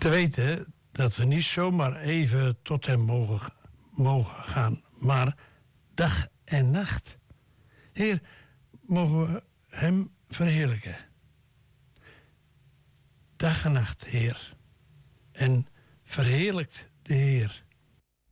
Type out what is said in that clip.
te weten dat we niet zomaar even tot hem mogen gaan, maar dag en nacht. Heer, mogen we hem verheerlijken. Dag en nacht, Heer. En verheerlijkt de Heer